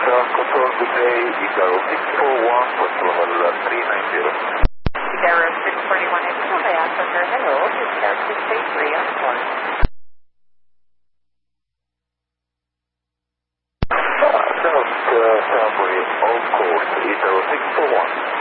Control, good day. Icaro 641, control 390. Icaro 641, April, may I answer hello, this is Air 683 on board. South Subway, on course, Icaro 641.